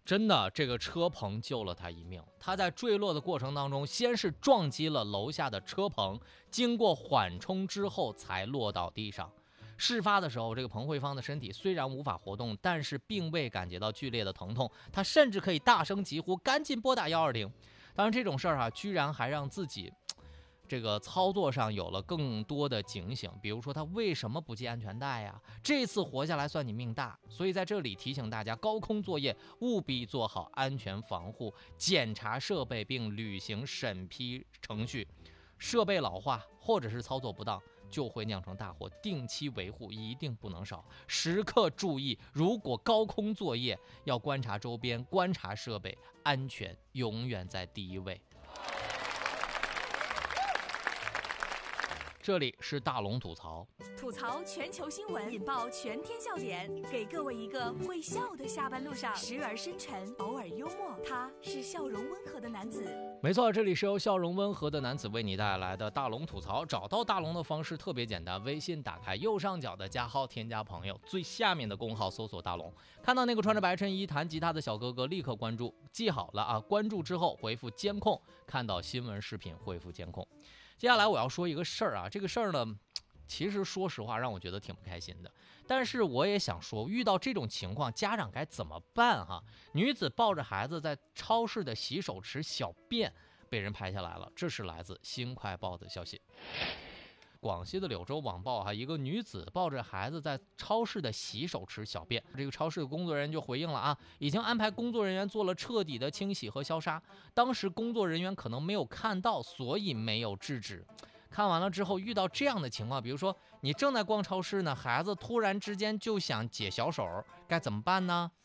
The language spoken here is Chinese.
真的，这个车棚救了他一命。他在坠落的过程当中，先是撞击了楼下的车棚，经过缓冲之后才落到地上。事发的时候，这个彭慧芳的身体虽然无法活动，但是并未感觉到剧烈的疼痛，他甚至可以大声疾呼：“赶紧拨打120。”当然，这种事儿居然还让自己这个操作上有了更多的警醒，比如说他为什么不系安全带呀？这次活下来算你命大。所以在这里提醒大家，高空作业务必做好安全防护，检查设备并履行审批程序。设备老化或者是操作不当，就会酿成大祸，定期维护一定不能少，时刻注意，如果高空作业要观察周边，观察设备，安全永远在第一位。这里是大龙吐槽， 吐槽全球新闻，引爆全天笑点，给各位一个会笑的下班路上，时而深沉，偶尔幽默。他是笑容温和的男子。 没错，这里是由笑容温和的男子为你带来的大龙吐槽。找到大龙的方式特别简单，微信打开右上角的加号，添加朋友，最下面的公号搜索大龙，看到那个穿着白衬衣弹吉他的小哥哥，立刻关注。记好了啊，关注之后回复监控，看到新闻视频回复监控。接下来我要说一个事儿啊，这个事儿呢，其实说实话让我觉得挺不开心的，但是我也想说，遇到这种情况，家长该怎么办哈？女子抱着孩子在超市的洗手池小便，被人拍下来了，这是来自新快报的消息。广西的柳州网报一个女子抱着孩子在超市的洗手池小便，这个超市的工作人员就回应了啊，已经安排工作人员做了彻底的清洗和消杀，当时工作人员可能没有看到，所以没有制止。看完了之后，遇到这样的情况，比如说你正在逛超市呢，孩子突然之间就想解小手，该怎么办呢？